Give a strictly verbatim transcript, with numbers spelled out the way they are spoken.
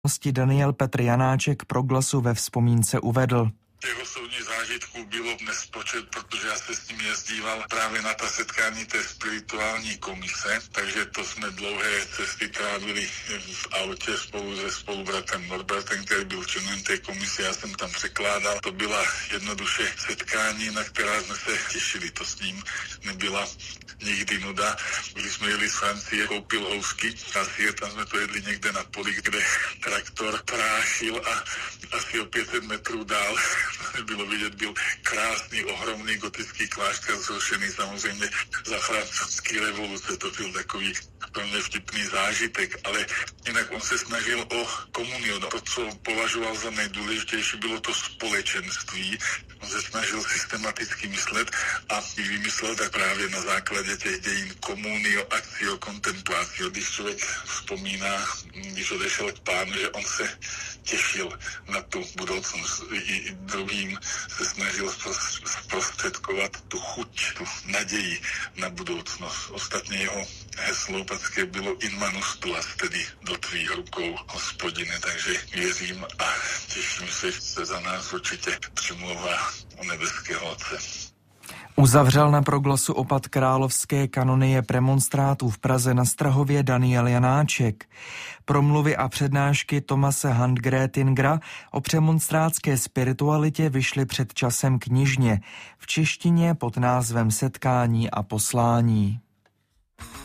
Daniel Petr Janáček Proglasu ve vzpomínce uvedl. Těch osobních zážitků bylo nespočet, protože já se s ním jezdíval právě na ta setkání té spirituální komise, takže to jsme dlouhé cesty trávili v autě spolu se spolubratem Norbertem, který byl členem té komise, já jsem tam překládal. To byla jednoduše setkání, na která jsme se těšili, to s ním nebyla nikdy nuda. Když jsme jeli z Francie, koupil housky a sír, tam jsme to jedli někde na poli, kde traktor prášil a asi o pět set metrů dál bylo vidět, byl krásný, ohromný gotický klášter, zrušený samozřejmě za francouzský revoluce. To byl takový pro mě vtipný zážitek, ale jinak on se snažil o komunion. To, co považoval za nejdůležitější, bylo to společenství. On se snažil systematicky myslet a vymyslel tak právě na základě těch dějin komunio, akcio, kontemplácio. Když člověk vzpomíná, když odešel k pánu, že on se těšil na tu budoucnost. I druhým se snažil zprostředkovat tu chuť, tu naději na budoucnost. Ostatně jeho heslo packé bylo in manus tuas, tedy do tvých rukou, Hospodine. Takže věřím a těším se, že se za nás určitě přimlouvá u nebeského Otce. Uzavřel na Proglasu opat královské kanonie premonstrátů v Praze na Strahově Daniel Janáček. Promluvy a přednášky Thomase Handgretingera o přemonstrátské spiritualitě vyšly před časem knižně v češtině pod názvem Setkání a poslání.